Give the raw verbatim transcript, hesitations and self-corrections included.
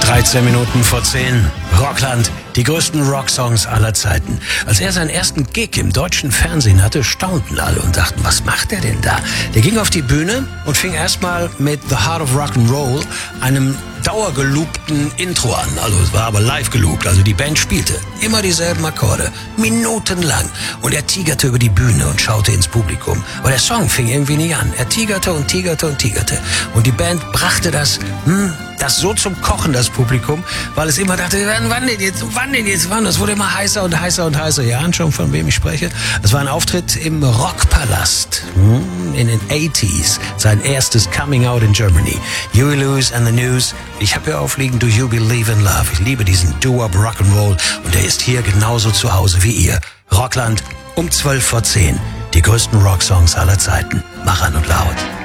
dreizehn Minuten vor zehn. Rockland, die größten Rocksongs aller Zeiten. Als er seinen ersten Gig im deutschen Fernsehen hatte, staunten alle und dachten, was macht er denn da? Der ging auf die Bühne und fing erstmal mit The Heart of Rock'n'Roll, einem dauergeloopten Intro an. Also es war aber live geloopt, also die Band spielte immer dieselben Akkorde, minutenlang. Und er tigerte über die Bühne und schaute ins Publikum. Aber der Song fing irgendwie nie an. Er tigerte und tigerte und tigerte. Und die Band brachte das, hm, das so zum Kochen, das Publikum, weil es immer dachte, wann denn jetzt, wann denn jetzt, wann? Es wurde immer heißer und heißer und heißer. Ihr ahnt schon, von wem ich spreche. Es war ein Auftritt im Rockpalast hm, in den achtziger. Sein erstes Coming Out in Germany. Huey Lewis and the News. Ich habe hier aufliegen, Do You Believe in Love? Ich liebe diesen Doo-Wop Rock'n'Roll und der ist hier genauso zu Hause wie ihr. Rockland um zwölf vor zehn. Die größten Rocksongs aller Zeiten. Mach an und laut.